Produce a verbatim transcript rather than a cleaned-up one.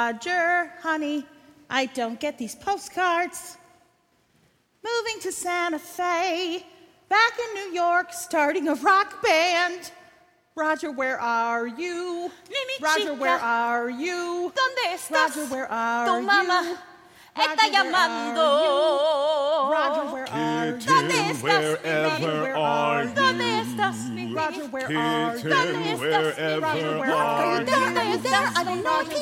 Roger, honey, I don't get these postcards. Moving to Santa Fe, back in New York, starting a rock band. Roger, where are you? Mimi Roger, chica, where are you? ¿dónde estás? Roger, where are Tu mamá you? está Roger, where llamando. are you? Roger, where are you? ¿Dónde estás, Roger, where are you? ¿Dónde estás, Mimi? Roger, where are you? ¿Dónde estás, Mimi? Roger, where Are are you there? you? Are you there? I don't know.